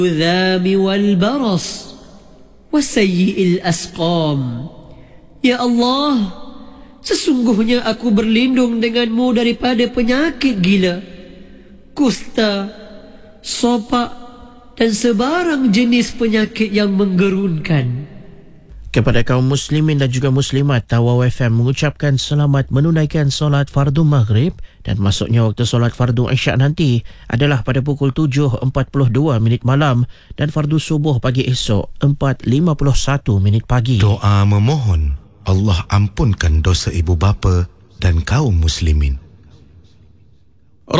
الذام والبرص وسيء الأسقام. Ya Allah, sesungguhnya aku berlindung denganmu daripada penyakit gila, kusta, sopak dan sebarang jenis penyakit yang menggerunkan. Kepada kaum muslimin dan juga muslimat, Tawau FM mengucapkan selamat menunaikan solat fardu maghrib dan masuknya waktu solat fardu isyak nanti adalah pada pukul 7.42 malam dan fardu subuh pagi esok 4.51 pagi. Doa memohon Allah ampunkan dosa ibu bapa dan kaum muslimin.